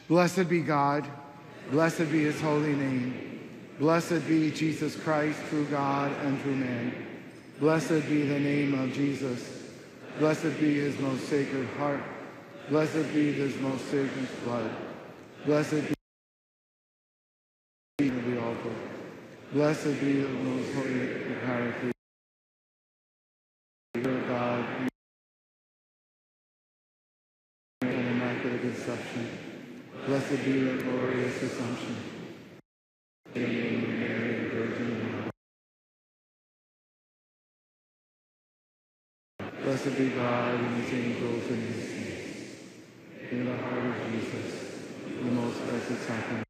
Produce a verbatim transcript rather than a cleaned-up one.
Blessed be God. Blessed be his holy name. Blessed be Jesus Christ, true God and true man. Blessed be the name of Jesus. Blessed be his most sacred heart. Blessed be his most sacred blood. Blessed be the altar. Blessed be the most holy Paraclete. Dear God, and immaculate conception. Blessed be the glorious Assumption. In the name of Mary, the Virgin. Blessed be God and his angels and his saints. In the heart of Jesus, the most blessed sacrament.